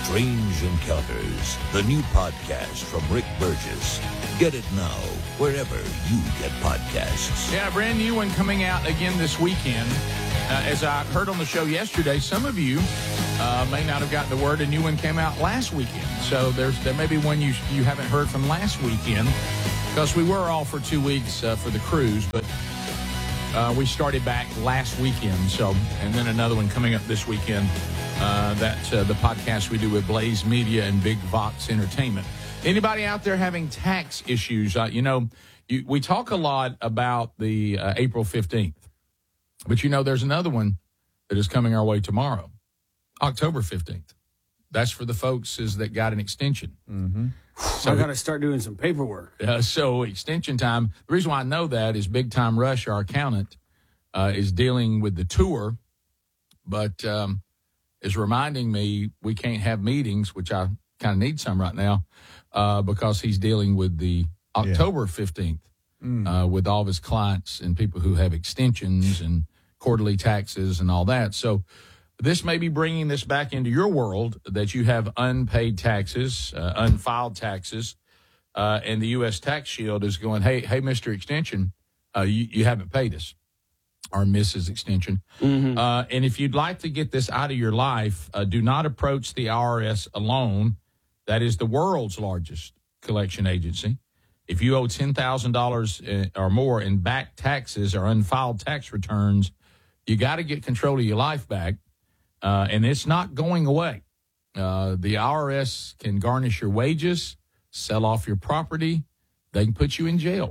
Strange Encounters, the new podcast from Rick Burgess. Get it now, wherever you get podcasts. Yeah, brand new one coming out again this weekend. As I heard on the show yesterday, some of you may not have gotten the word. A new one came out last weekend. So there may be one you haven't heard from last weekend, because we were all for 2 weeks for the cruise, but we started back last weekend. So, and then another one coming up this weekend. That's the podcast we do with Blaze Media and Big Vox Entertainment. Anybody out there having tax issues? We talk a lot about the April 15th, but there's another one that is coming our way tomorrow, October 15th. That's for the folks that got an extension. Mm-hmm. So I got to start doing some paperwork. So extension time. The reason why I know that is Big Time Rush, our accountant, is dealing with the tour, but is reminding me we can't have meetings, which I kind of need some right now, because he's dealing with the October 15th with all of his clients and people who have extensions and quarterly taxes and all that. So this may be bringing this back into your world, that you have unpaid taxes, unfiled taxes, and the U.S. Tax Shield is going, hey, Mr. Extension, you haven't paid us. Or Mrs. Extension. Mm-hmm. And if you'd like to get this out of your life, do not approach the IRS alone. That is the world's largest collection agency. If you owe $10,000 or more in back taxes or unfiled tax returns, you got to get control of your life back. And it's not going away. The IRS can garnish your wages, sell off your property. They can put you in jail.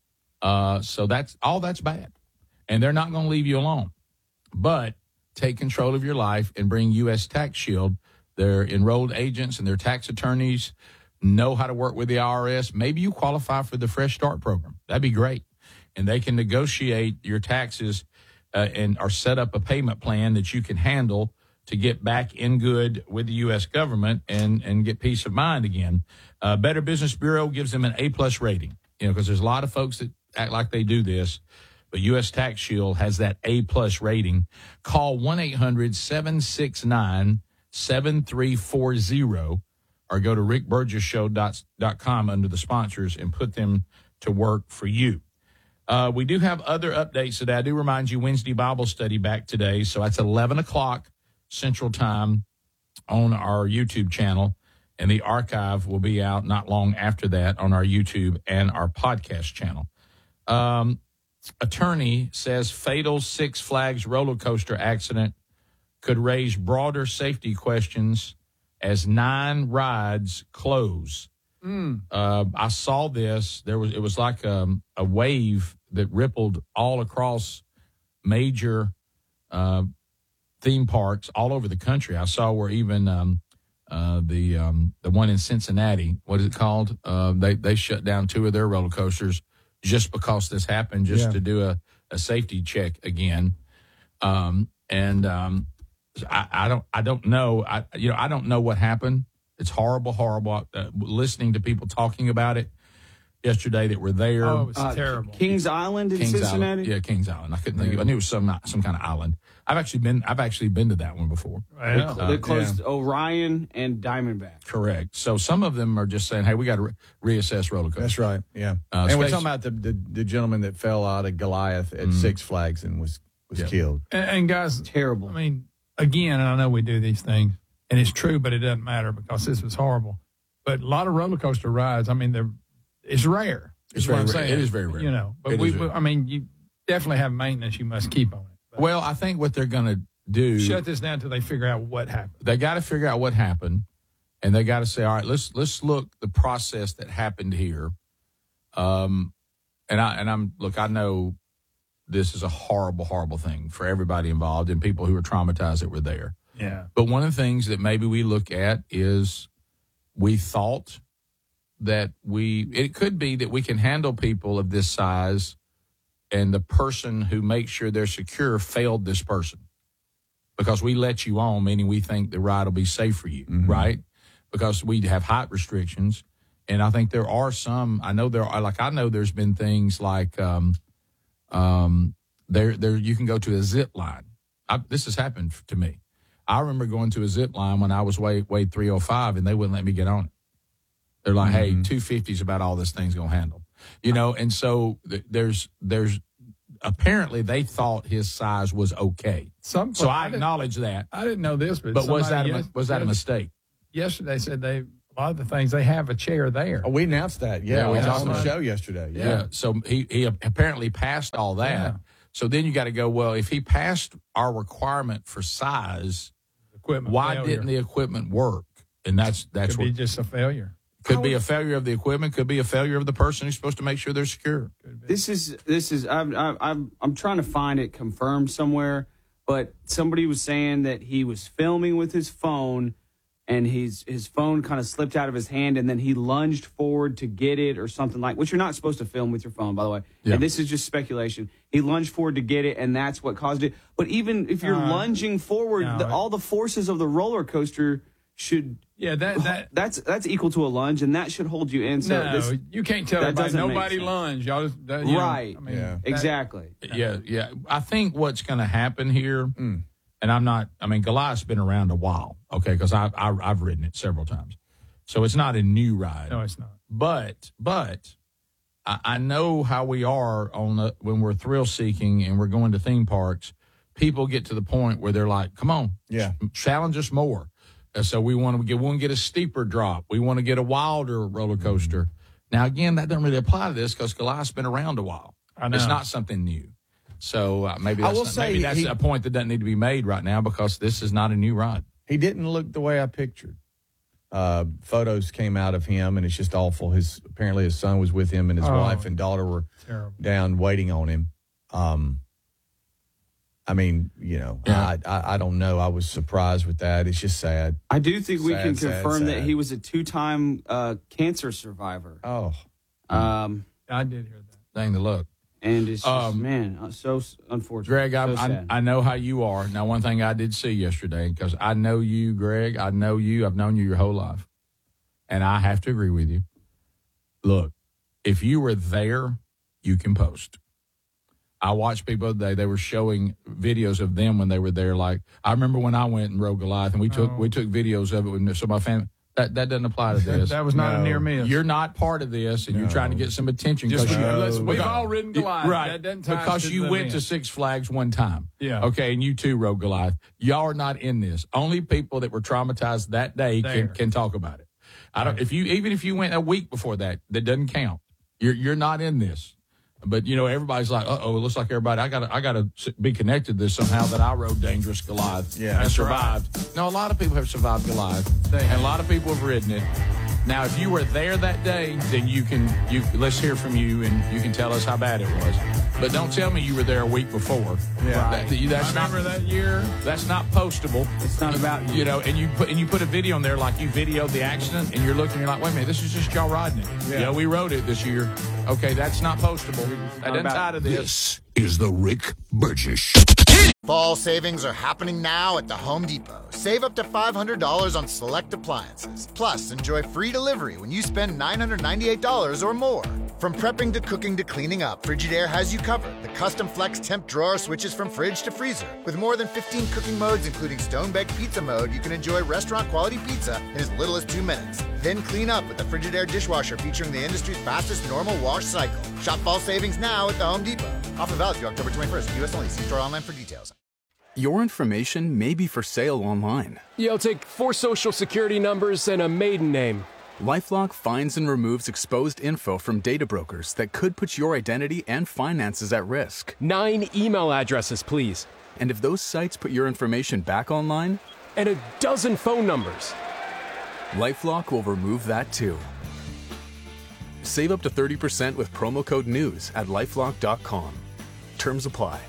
So that's bad. And they're not going to leave you alone. But take control of your life and bring U.S. Tax Shield. Their enrolled agents and their tax attorneys know how to work with the IRS. Maybe you qualify for the Fresh Start program. That'd be great. And they can negotiate your taxes or set up a payment plan that you can handle to get back in good with the U.S. government and get peace of mind again. Better Business Bureau gives them an A-plus rating, because there's a lot of folks that act like they do this. But U.S. Tax Shield has that A-plus rating. Call 1-800-769-7340 or go to rickburgesshow.com under the sponsors and put them to work for you. We do have other updates today. I do remind you, Wednesday Bible study back today. So that's 11 o'clock Central Time on our YouTube channel. And the archive will be out not long after that on our YouTube and our podcast channel. Attorney says fatal Six Flags roller coaster accident could raise broader safety questions as 9 rides close. I saw this. It was like a wave that rippled all across major theme parks all over the country. I saw where even the one in Cincinnati, what is it called? They shut down 2 of their roller coasters just because this happened, to do a safety check again. I don't know. I don't know what happened. It's horrible. Listening to people talking about it yesterday that were there. Oh, it was terrible. Kings Island in Cincinnati? Island. Yeah, Kings Island. I couldn't think of it. I knew it was some kind of island. I've actually been to that one before. They closed Orion and Diamondback. Correct. So some of them are just saying, hey, we got to reassess roller coasters. That's right, yeah. And we're talking about the gentleman that fell out of Goliath at Six Flags and was killed. And guys, terrible. I mean, again, I know we do these things, and it's true, but it doesn't matter because this was horrible. But a lot of roller coaster rides, I mean, it's rare. It's very rare. It is very rare. But you definitely have maintenance you must keep on it. But well, I think what they're going to do, shut this down until they figure out what happened. They got to figure out what happened, and they got to say, all right, let's look the process that happened here. I know this is a horrible thing for everybody involved and people who are traumatized that were there. Yeah. But one of the things that maybe we look at is we thought that it could be that we can handle people of this size, and the person who makes sure they're secure failed this person because we let you on, meaning we think the ride will be safe for you, right? Because we have height restrictions. And I think there are some, I know there's been things like you can go to a zip line. This has happened to me. I remember going to a zip line when I was weighed 305, and they wouldn't let me get on it. They're like, hey, 250 is about all this thing's going to handle. And so there's apparently they thought his size was okay. So I acknowledge that. I didn't know this, but was that a mistake? Yesterday said a lot of the things, they have a chair there. Oh, we announced that. Yeah, we talked on the show yesterday. Yeah. So he apparently passed all that. Yeah. So then you got to go, well, if he passed our requirement for size, why didn't the equipment work? And that's could be just a failure. Could be a failure of the equipment. Could be a failure of the person who's supposed to make sure they're secure. This is. I'm trying to find it confirmed somewhere, but somebody was saying that he was filming with his phone, and his phone kind of slipped out of his hand, and then he lunged forward to get it or something which you're not supposed to film with your phone, by the way. Yeah. And this is just speculation. He lunged forward to get it, and that's what caused it. But even if you're lunging forward, all the forces of the roller coaster should. Yeah, that's equal to a lunge, and that should hold you in. So you can't tell everybody. Nobody lunge. Y'all just right. Exactly. Yeah. I think what's going to happen here, and Goliath's been around a while, okay, because I've ridden it several times, so it's not a new ride. No, it's not. But I know how we are when we're thrill seeking and we're going to theme parks. People get to the point where they're like, "Come on, challenge us more." So we want to get a steeper drop. We want to get a wilder roller coaster. Now, again, that doesn't really apply to this because Goliath's been around a while. It's not something new. So maybe that's a point that doesn't need to be made right now because this is not a new ride. He didn't look the way I pictured. Photos came out of him, and it's just awful. Apparently his son was with him, and his wife and daughter were down waiting on him. I don't know. I was surprised with that. It's just sad. I do think we can confirm that he was a 2-time cancer survivor. Oh. I did hear that. Dang the luck. And it's just, so unfortunate. Greg, I know how you are. Now, one thing I did see yesterday, because I know you, Greg. I know you. I've known you your whole life. And I have to agree with you. Look, if you were there, you can post. I watched people the other day. They were showing videos of them when they were there. Like, I remember when I went and rode Goliath, and we took videos of it with some of my family. That doesn't apply to this. That was not a near miss. You're not part of this, and you're trying to get some attention. We've all ridden Goliath. Right. Because you went to Six Flags one time. Yeah. Okay, and you too rode Goliath. Y'all are not in this. Only people that were traumatized that day can talk about it. Even if you went a week before that doesn't count. You're not in this. But, everybody's like, it looks like everybody, I gotta be connected to this somehow that I rode dangerous Goliath and survived. Right. No, a lot of people have survived Goliath, and a lot of people have ridden it. Now, if you were there that day, then let's hear from you, and you can tell us how bad it was. But don't tell me you were there a week before. Yeah. I remember that year. That's not postable. It's not about you. And you put a video in there like you videoed the accident, and you're looking, you're like, wait a minute, this is just y'all riding it. Yeah, we rode it this year. Okay, that's not postable. That doesn't tie to this. This is the Rick Burgess. Fall savings are happening now at the Home Depot. Save up to $500 on select appliances. Plus, enjoy free delivery when you spend $998 or more. From prepping to cooking to cleaning up, Frigidaire has you covered. The custom flex temp drawer switches from fridge to freezer. With more than 15 cooking modes, including stone-baked pizza mode, you can enjoy restaurant-quality pizza in as little as 2 minutes. Then clean up with the Frigidaire dishwasher featuring the industry's fastest normal wash cycle. Shop fall savings now at the Home Depot. Offer valid through October 21st. U.S. only. See store online for details. Your information may be for sale online. I'll take 4 social security numbers and a maiden name. LifeLock finds and removes exposed info from data brokers that could put your identity and finances at risk. 9 email addresses, please. And if those sites put your information back online? And a dozen phone numbers. LifeLock will remove that too. Save up to 30% with promo code NEWS at LifeLock.com. Terms apply.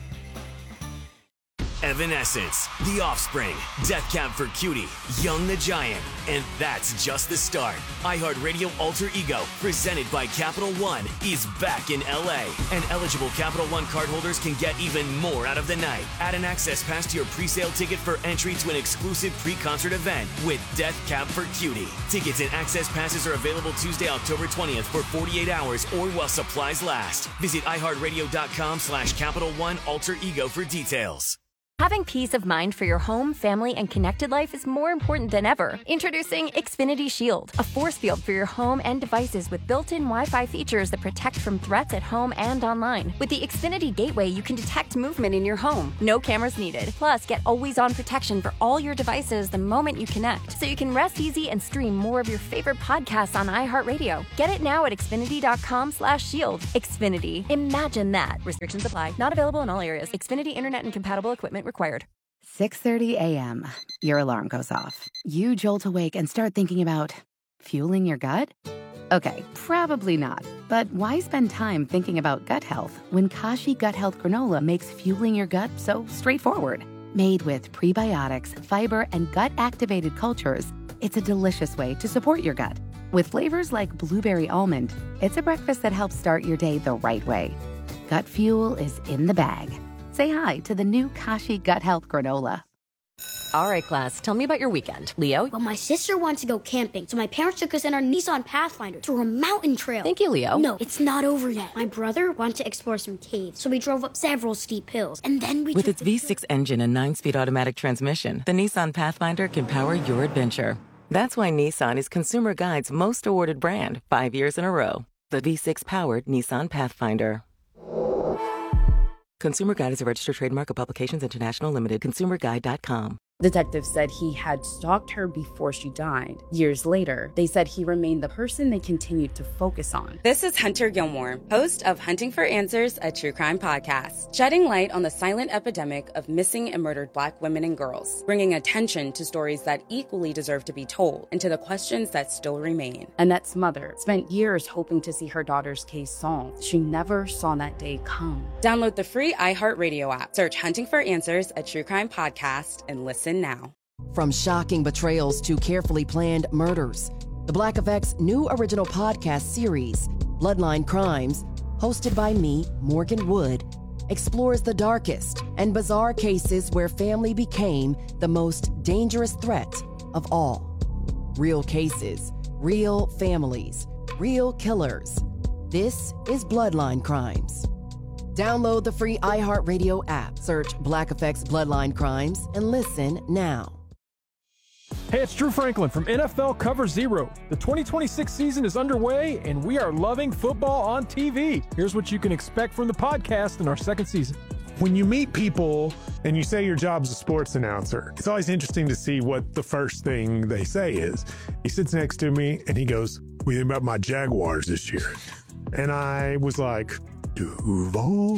Evanescence, The Offspring, Death Cab for Cutie, Young the Giant, and that's just the start. iHeartRadio Alter Ego, presented by Capital One, is back in LA, and eligible Capital One cardholders can get even more out of the night. Add an access pass to your pre-sale ticket for entry to an exclusive pre-concert event with Death Cab for Cutie. Tickets and access passes are available Tuesday, October 20th for 48 hours or while supplies last. Visit iHeartRadio.com/Capital One Alter Ego for details. Having peace of mind for your home, family, and connected life is more important than ever. Introducing Xfinity Shield, a force field for your home and devices with built-in Wi-Fi features that protect from threats at home and online. With the Xfinity Gateway, you can detect movement in your home. No cameras needed. Plus, get always-on protection for all your devices the moment you connect, so you can rest easy and stream more of your favorite podcasts on iHeartRadio. Get it now at Xfinity.com/shield. Xfinity. Imagine that. Restrictions apply. Not available in all areas. Xfinity Internet and compatible equipment required. 6:30 a.m. Your alarm goes off. You jolt awake and start thinking about fueling your gut? Okay, probably not. But why spend time thinking about gut health when Kashi Gut Health Granola makes fueling your gut so straightforward? Made with prebiotics, fiber, and gut-activated cultures, it's a delicious way to support your gut. With flavors like blueberry almond, it's a breakfast that helps start your day the right way. Gut fuel is in the bag. Say hi to the new Kashi Gut Health Granola. All right, class, tell me about your weekend. Leo? Well, my sister wanted to go camping, so my parents took us in our Nissan Pathfinder through a mountain trail. Thank you, Leo. No, it's not over yet. My brother wanted to explore some caves, so we drove up several steep hills, and then we... With its V6 engine and 9-speed automatic transmission, the Nissan Pathfinder can power your adventure. That's why Nissan is Consumer Guide's most awarded brand 5 years in a row. The V6-powered Nissan Pathfinder. Consumer Guide is a registered trademark of Publications International Limited. ConsumerGuide.com. Detectives said he had stalked her before she died. Years later, they said he remained the person they continued to focus on. This is Hunter Gilmore, host of Hunting for Answers, a true crime podcast, shedding light on the silent epidemic of missing and murdered Black women and girls, bringing attention to stories that equally deserve to be told and to the questions that still remain. Annette's mother spent years hoping to see her daughter's case solved. She never saw that day come. Download the free iHeartRadio app, search Hunting for Answers, a true crime podcast, and listen now. From shocking betrayals to carefully planned murders, the Black Effect's new original podcast series, Bloodline Crimes, hosted by me, Morgan Wood, explores the darkest and bizarre cases where family became the most dangerous threat of all. Real cases, real families, real killers. This is Bloodline Crimes. Download the free iHeartRadio app, search Black Effect's Bloodline Crimes, and listen now. Hey, it's Drew Franklin from NFL Cover Zero. The 2026 season is underway, and we are loving football on TV. Here's what you can expect from the podcast in our second season. When you meet people and you say your job's a sports announcer, it's always interesting to see what the first thing they say is. He sits next to me, and he goes, "What do you think about my Jaguars this year?" And I was like, Duval.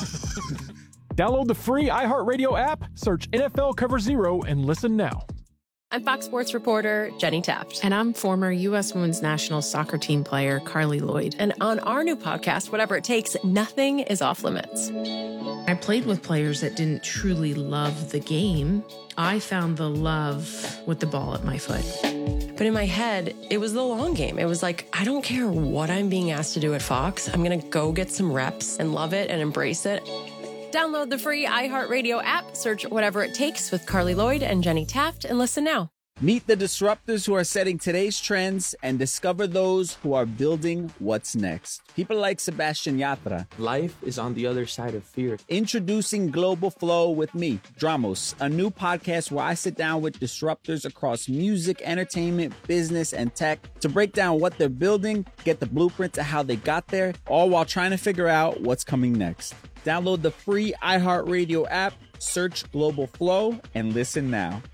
Download the free iHeartRadio app, search NFL Cover Zero, and listen now. I'm Fox Sports reporter Jenny Taft. And I'm former U.S. Women's National Soccer Team player Carly Lloyd. And on our new podcast, Whatever It Takes, nothing is off limits. I played with players that didn't truly love the game. I found the love with the ball at my foot. But in my head, it was the long game. It was like, I don't care what I'm being asked to do at Fox. I'm going to go get some reps and love it and embrace it. Download the free iHeartRadio app, search Whatever It Takes with Carly Lloyd and Jenny Taft, and listen now. Meet the disruptors who are setting today's trends and discover those who are building what's next. People like Sebastian Yatra. Life is on the other side of fear. Introducing Global Flow with me, Dramos, a new podcast where I sit down with disruptors across music, entertainment, business, and tech to break down what they're building, get the blueprint to how they got there, all while trying to figure out what's coming next. Download the free iHeartRadio app, search Global Flow, and listen now.